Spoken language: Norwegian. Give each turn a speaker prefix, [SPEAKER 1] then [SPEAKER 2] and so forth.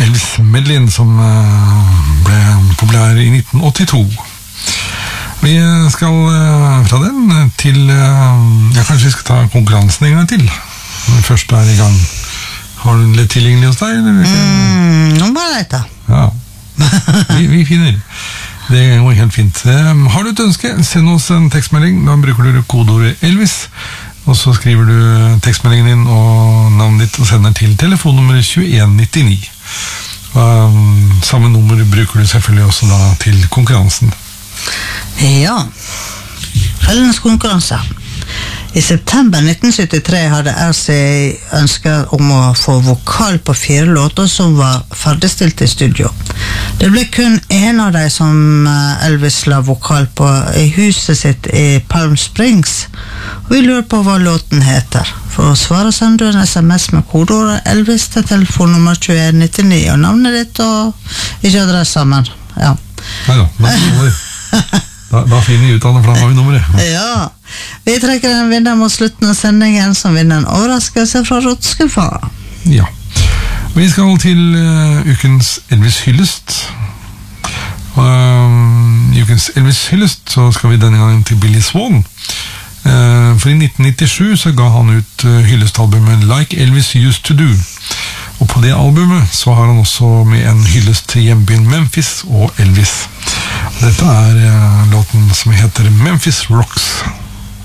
[SPEAKER 1] Elvis Medlin, som ble populær i 1982. Vi skal fra den til, kanskje vi skal ta konkurransen en gang til, når vi først i gang. Har du litt tilgjengelig hos deg? Eller?
[SPEAKER 2] Nå må jeg lete.
[SPEAKER 1] Ja, vi finner. Det går helt fint. Har du et ønske, send oss en tekstmelding. Da bruker du kodeordet Elvis, og så skriver du tekstmeldingen din og navnet ditt og sender til telefonnummer 2199. Samme nummer bruker du selvfølgelig også da til konkurransen.
[SPEAKER 2] Ja, følgende konkurranse. I september 1973 hadde RCA ønsket om å få vokal på 4 låter som var ferdigstilt i studio. Det ble kun en av dem som Elvis la vokal på i huset sitt i Palm Springs, og vi lurer på hva låten heter. For å svare sender du en SMS med kodeordet Elvis til telefonnummer 2199 og navnet ditt og ikke adresse sammen. Ja.
[SPEAKER 1] Da finner vi ut av det, for da har vi nummeret.
[SPEAKER 2] Ja, vi trekker en vinner mot slutten av sendingen som vinner en overraskelse fra Rotskefar.
[SPEAKER 1] Ja, vi skal til ukens Elvis hyllest. Ukens Elvis hyllest, så skal vi denne gangen til Billy Swan. For i 1997 så ga han ut hyllestalbumet Like Elvis Used to Do. Og på det albumet så har han også med en hyllest til hjembyen Memphis og Elvis. Dette låten som heter Memphis Rocks.